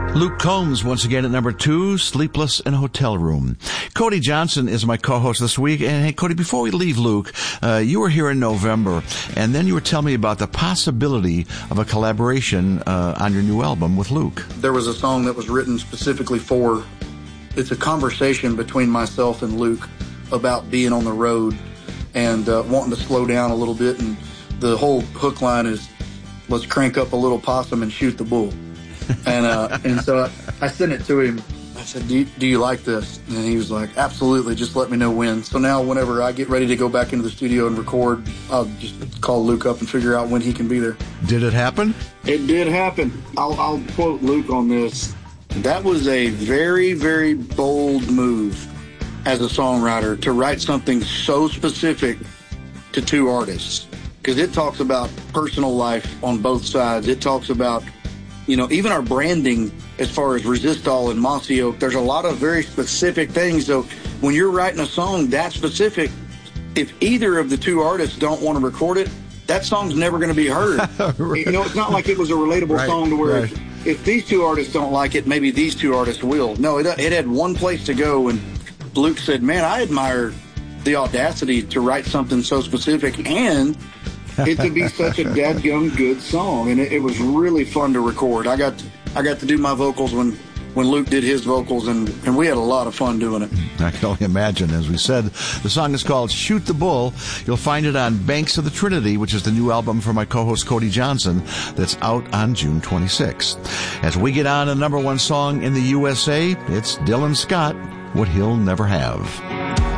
Luke Combs, once again at number 2, Sleepless in a Hotel Room. Cody Johnson is my co-host this week. And hey, Cody, before we leave Luke, you were here in November, and then you were telling me about the possibility of a collaboration on your new album with Luke. There was a song that was written specifically for, it's a conversation between myself and Luke about being on the road and wanting to slow down a little bit. And the whole hook line is, let's crank up a little possum and shoot the bull. And so I sent it to him. I said, do you like this? And he was like, absolutely, just let me know when. So now whenever I get ready to go back into the studio and record, I'll just call Luke up and figure out when he can be there. Did it happen? It did happen. I'll quote Luke on this. That was a very, very bold move as a songwriter to write something so specific to two artists. Because it talks about personal life on both sides. It talks about, even our branding as far as Resistol and Mossy Oak, there's a lot of very specific things. So when you're writing a song that specific, if either of the two artists don't want to record it, that song's never going to be heard. Right. It's not like it was a relatable song to where if these two artists don't like it, maybe these two artists will. No, it had one place to go, and Luke said, man, I admire the audacity to write something so specific and it to be such a dadgum good song. And it was really fun to record. I got to do my vocals when Luke did his vocals, and we had a lot of fun doing it. I can only imagine. As we said, the song is called Shoot the Bull. You'll find it on Banks of the Trinity, which is the new album for my co-host Cody Johnson that's out on June 26th. As we get on a number one song in the USA, it's Dylan Scott, What He'll Never Have.